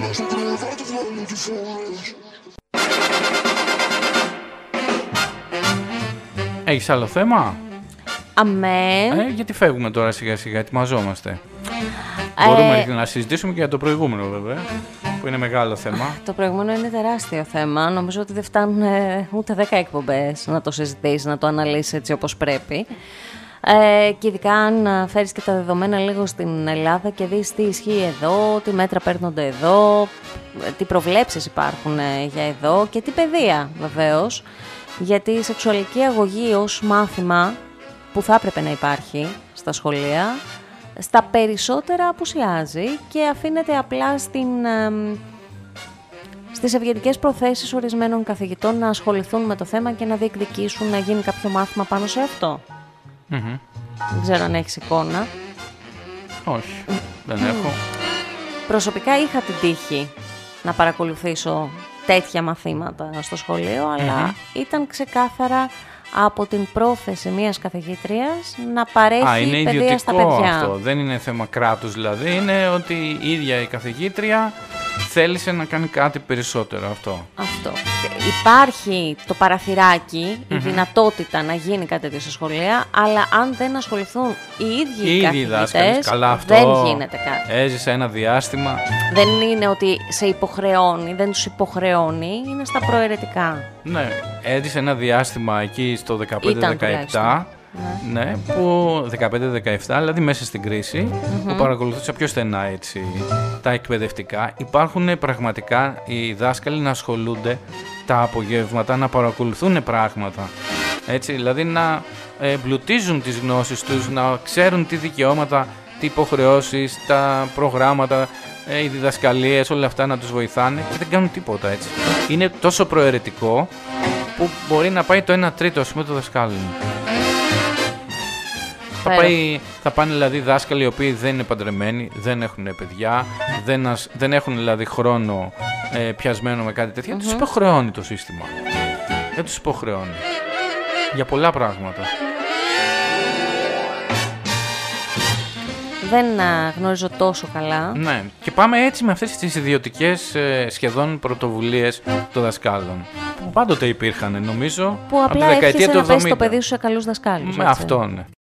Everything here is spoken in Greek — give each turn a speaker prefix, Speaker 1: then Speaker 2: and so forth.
Speaker 1: Έχεις άλλο θέμα?
Speaker 2: Αμέ.
Speaker 1: Γιατί φεύγουμε τώρα σιγά σιγά, ετοιμαζόμαστε. Μπορούμε να συζητήσουμε και για το προηγούμενο βέβαια, που είναι μεγάλο θέμα.
Speaker 2: Το προηγούμενο είναι τεράστιο θέμα. Νομίζω ότι δεν φτάνουν ούτε 10 εκπομπές να το συζητήσεις, να το αναλύσεις έτσι όπως πρέπει. Και ειδικά αν φέρεις και τα δεδομένα λίγο στην Ελλάδα και δεις τι ισχύει εδώ, τι μέτρα παίρνονται εδώ, τι προβλέψεις υπάρχουν για εδώ και τι παιδεία βεβαίως. Γιατί η σεξουαλική αγωγή ως μάθημα που θα έπρεπε να υπάρχει στα σχολεία, στα περισσότερα απουσιάζει και αφήνεται απλά στις ευγενικές προθέσεις ορισμένων καθηγητών να ασχοληθούν με το θέμα και να διεκδικήσουν να γίνει κάποιο μάθημα πάνω σε αυτό.
Speaker 1: Mm-hmm.
Speaker 2: Δεν ξέρω αν έχεις εικόνα.
Speaker 1: Όχι, δεν έχω.
Speaker 2: Προσωπικά είχα την τύχη να παρακολουθήσω τέτοια μαθήματα στο σχολείο, αλλά ήταν ξεκάθαρα από την πρόθεση μιας καθηγήτριας να παρέχει παιδεία στα παιδιά.
Speaker 1: Είναι ιδιωτικό αυτό, δεν είναι θέμα κράτους δηλαδή, είναι ότι η ίδια η καθηγήτρια θέλησε να κάνει κάτι περισσότερο αυτό.
Speaker 2: Υπάρχει το παραθυράκι, η δυνατότητα να γίνει κάτι τέτοιο στα σχολεία, αλλά αν δεν ασχοληθούν οι ίδιοι οι καθηγητές, δεν γίνεται κάτι.
Speaker 1: Έζησε ένα διάστημα.
Speaker 2: Δεν είναι ότι σε υποχρεώνει, δεν τους υποχρεώνει, είναι στα προαιρετικά.
Speaker 1: Ναι, έζησε ένα διάστημα εκεί στο 15-17. Ναι, που 15-17, δηλαδή μέσα στην κρίση, που παρακολουθούσα πιο στενά έτσι τα εκπαιδευτικά. Υπάρχουν πραγματικά οι δάσκαλοι να ασχολούνται τα απογεύματα, να παρακολουθούν πράγματα. Έτσι, δηλαδή να εμπλουτίζουν τις γνώσεις τους, να ξέρουν τι δικαιώματα, τι υποχρεώσεις, τα προγράμματα, οι διδασκαλίες, όλα αυτά να τους βοηθάνε και δεν κάνουν τίποτα έτσι. Είναι τόσο προαιρετικό που μπορεί να πάει το 1/3 ας πούμε των δασκάλων. Θα πάνε δηλαδή δάσκαλοι οι οποίοι δεν είναι παντρεμένοι, δεν έχουν παιδιά, δεν έχουν δηλαδή χρόνο πιασμένο με κάτι τέτοιο. Δεν τους υποχρεώνει το σύστημα. Δεν τους υποχρεώνει. Για πολλά πράγματα.
Speaker 2: Δεν γνωρίζω τόσο καλά.
Speaker 1: Ναι, και πάμε έτσι με αυτές τις ιδιωτικές σχεδόν πρωτοβουλίες των δασκάλων. Που πάντοτε υπήρχαν νομίζω.
Speaker 2: Που απλά άρχισε να πέσει το παιδί σου σε καλούς δασκάλους.
Speaker 1: Με αυτό, ναι.